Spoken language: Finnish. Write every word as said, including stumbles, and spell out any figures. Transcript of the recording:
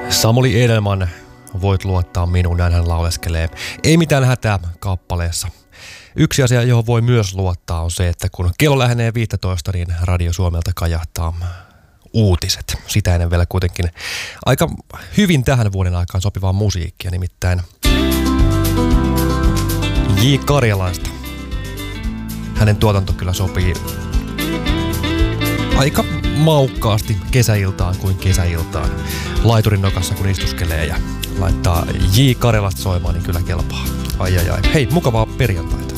Samuli Edelman, voit luottaa minuun, näin hän lauleskelee. Ei mitään hätää kappaleessa. Yksi asia, johon voi myös luottaa, on se, että kun kello lähenee viisitoista, niin Radio Suomelta kajahtaa uutiset. Sitä ennen vielä kuitenkin aika hyvin tähän vuoden aikaan sopivaa musiikkia, nimittäin J. Karjalaista. Hänen tuotanto kyllä sopii aika maukkaasti kesäiltaan kuin kesäiltaan. Laiturin nokassa kun istuskelee ja laittaa J. Karjalasta soimaan, niin kyllä kelpaa. Ai ai ai. Hei, mukavaa perjantai.